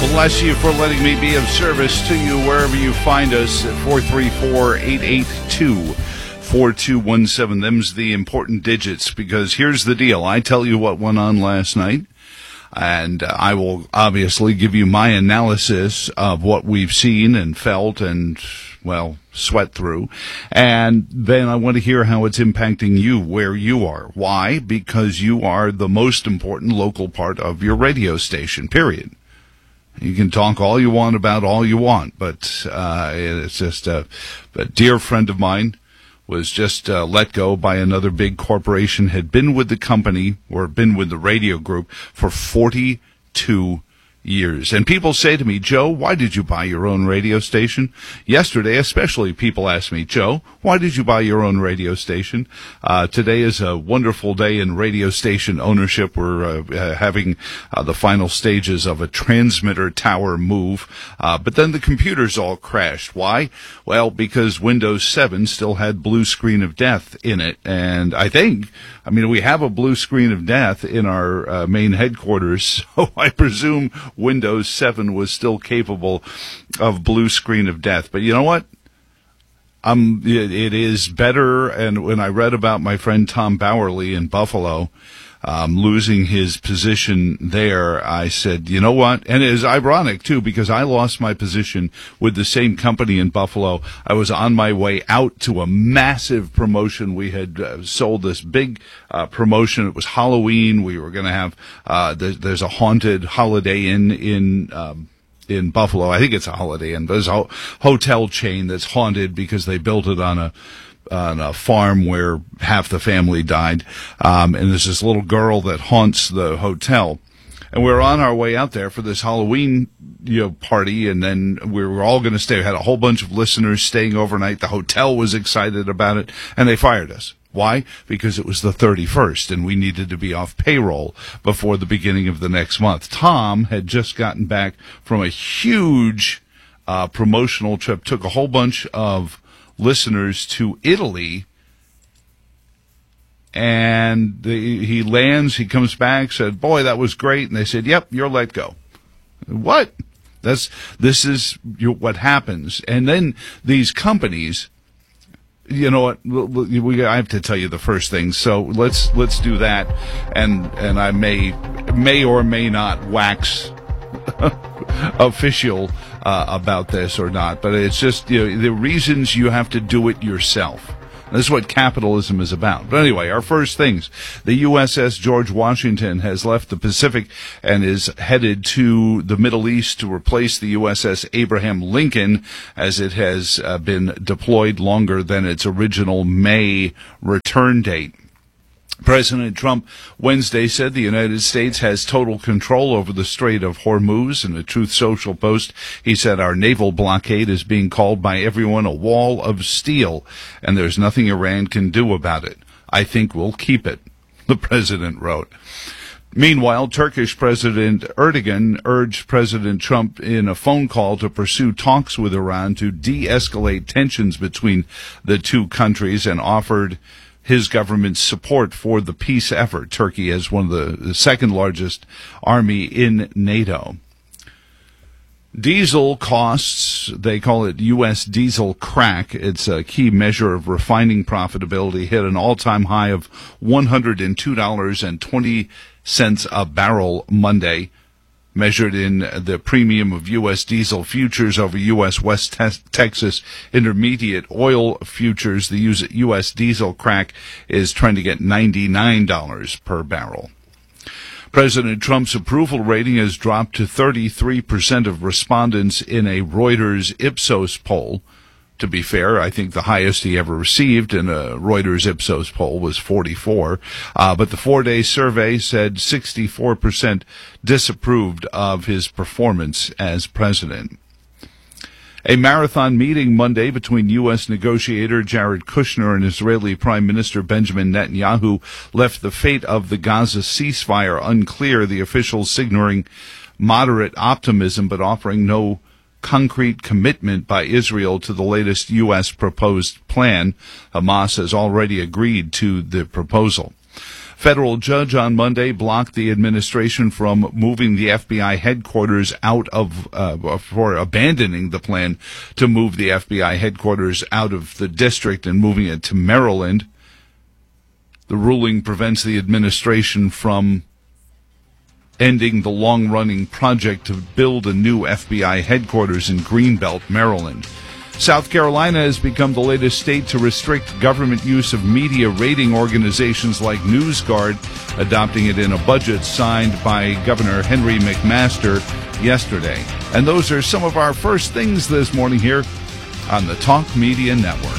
bless you for letting me be of service to you wherever you find us at 434-882-4217. Them's the important digits, because here's the deal. I tell you what went on last night, and I will obviously give you my analysis of what we've seen and felt and, well, sweat through. And then I want to hear how it's impacting you where you are. Why? Because you are the most important local part of your radio station, period. You can talk all you want about all you want, but it's just a dear friend of mine was just let go by another big corporation, had been with the company or been with the radio group for 42 years. And people say to me, Joe, why did you buy your own radio station? Yesterday, especially, people asked me, Joe, why did you buy your own radio station? Today is a wonderful day in radio station ownership. We're having the final stages of a transmitter tower move. But then the computers all crashed. Why? Well, because Windows 7 still had blue screen of death in it. And we have a blue screen of death in our main headquarters, so I presume Windows 7 was still capable of blue screen of death. But you know what? It is better. And when I read about my friend Tom Bowerly in Buffalo losing his position there, I said, you know what? And it is ironic, too, because I lost my position with the same company in Buffalo. I was on my way out to a massive promotion. We had sold this big promotion. It was Halloween. We were going to have there's a haunted Holiday Inn in Buffalo. I think it's a Holiday Inn. There's a hotel chain that's haunted because they built it on a farm where half the family died. And there's this little girl that haunts the hotel. And we were on our way out there for this Halloween, party, and then we were all going to stay. We had a whole bunch of listeners staying overnight. The hotel was excited about it, and they fired us. Why? Because it was the 31st, and we needed to be off payroll before the beginning of the next month. Tom had just gotten back from a huge promotional trip, took a whole bunch of listeners to Italy, and he lands, he comes back, said, boy, that was great, and they said, yep, you're let go. What? This is what happens. And then these companies, you know what, I have to tell you the first thing, so let's do that, and I may or may not wax official about this or not, but it's just the reasons you have to do it yourself. This is what capitalism is about. But anyway, our first things. The USS George Washington has left the Pacific and is headed to the Middle East to replace the USS Abraham Lincoln, as it has been deployed longer than its original May return date. President Trump Wednesday said the United States has total control over the Strait of Hormuz. In a Truth Social post, he said, our naval blockade is being called by everyone a wall of steel, and there's nothing Iran can do about it. I think we'll keep it, the president wrote. Meanwhile, Turkish President Erdogan urged President Trump in a phone call to pursue talks with Iran to de-escalate tensions between the two countries, and offered his government's support for the peace effort. Turkey is one of the second largest army in NATO. Diesel costs, they call it U.S. diesel crack. It's a key measure of refining profitability, hit an all-time high of $102.20 a barrel Monday, measured in the premium of U.S. diesel futures over U.S. West Texas Intermediate oil futures. The U.S. diesel crack is trying to get $99 per barrel. President Trump's approval rating has dropped to 33% of respondents in a Reuters Ipsos poll. To be fair, I think the highest he ever received in a Reuters Ipsos poll was 44. But the 4-day survey said 64% disapproved of his performance as president. A marathon meeting Monday between U.S. negotiator Jared Kushner and Israeli Prime Minister Benjamin Netanyahu left the fate of the Gaza ceasefire unclear, the officials signaling moderate optimism but offering no concrete commitment by Israel to the latest U.S. proposed plan. Hamas has already agreed to the proposal. Federal judge on Monday blocked the administration from moving the FBI headquarters for abandoning the plan to move the FBI headquarters out of the district and moving it to Maryland. The ruling prevents the administration from ending the long-running project to build a new FBI headquarters in Greenbelt, Maryland. South Carolina has become the latest state to restrict government use of media rating organizations like NewsGuard, adopting it in a budget signed by Governor Henry McMaster yesterday. And those are some of our first things this morning here on the Talk Media Network.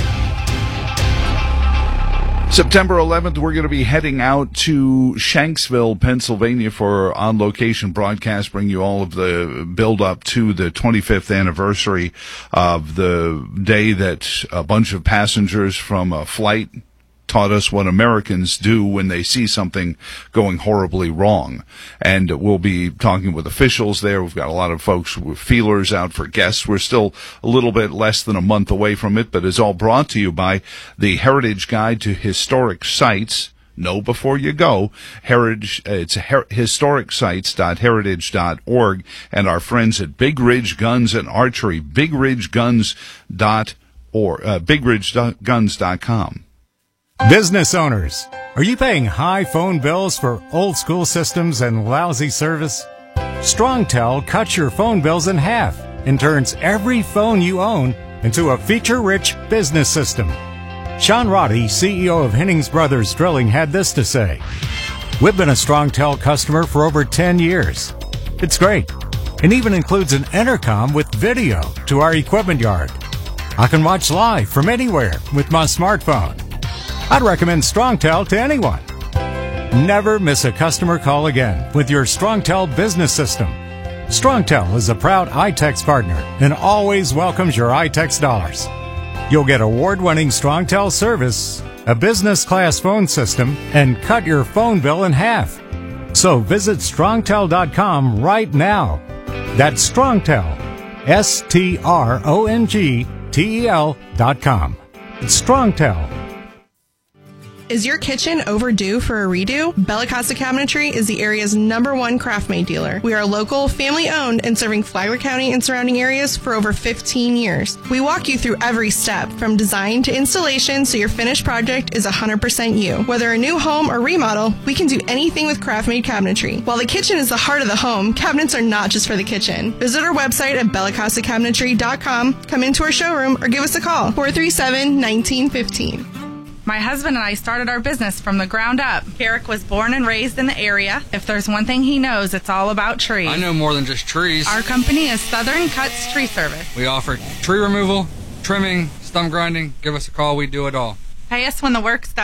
September 11th, we're going to be heading out to Shanksville, Pennsylvania for on-location broadcast, bring you all of the build-up to the 25th anniversary of the day that a bunch of passengers from a flight taught us what Americans do when they see something going horribly wrong. And we'll be talking with officials there. We've got a lot of folks with feelers out for guests. We're still a little bit less than a month away from it, but it's all brought to you by the Heritage Guide to Historic Sites. Know before you go. It's historicsites.heritage.org, and our friends at Big Ridge Guns and Archery, bigridgeguns.com. Business owners, are you paying high phone bills for old school systems and lousy service? StrongTel cuts your phone bills in half and turns every phone you own into a feature-rich business system. Sean Roddy, CEO of Hennings Brothers Drilling, had this to say: "We've been a StrongTel customer for over 10 years. It's great, and even includes an intercom with video to our equipment yard. I can watch live from anywhere with my smartphone. I'd recommend StrongTel to anyone. Never miss a customer call again with your StrongTel business system. StrongTel is a proud iTex partner and always welcomes your iTex dollars. You'll get award-winning StrongTel service, a business-class phone system, and cut your phone bill in half. So visit StrongTel.com right now. That's StrongTel, StrongTel.com. It's StrongTel. Is your kitchen overdue for a redo? Bella Costa Cabinetry is the area's #1 craft-made dealer. We are local, family-owned, and serving Flagler County and surrounding areas for over 15 years. We walk you through every step, from design to installation, so your finished project is 100% you. Whether a new home or remodel, we can do anything with craft-made cabinetry. While the kitchen is the heart of the home, cabinets are not just for the kitchen. Visit our website at BellaCostaCabinetry.com, come into our showroom, or give us a call, 437-1915. My husband and I started our business from the ground up. Carrick was born and raised in the area. If there's one thing he knows, it's all about trees. I know more than just trees. Our company is Southern Cuts Tree Service. We offer tree removal, trimming, stump grinding. Give us a call. We do it all. Pay us when the work's done.